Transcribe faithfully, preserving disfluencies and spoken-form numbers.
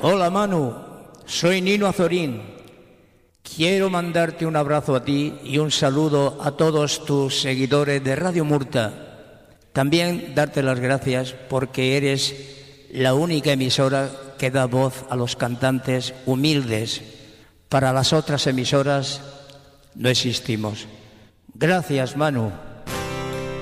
Hola Manu, soy Nino Azorín. Quiero mandarte un abrazo a ti y un saludo a todos tus seguidores de Radio Murta. También darte las gracias porque eres la única emisora que da voz a los cantantes humildes. Para las otras emisoras no existimos. Gracias, Manu.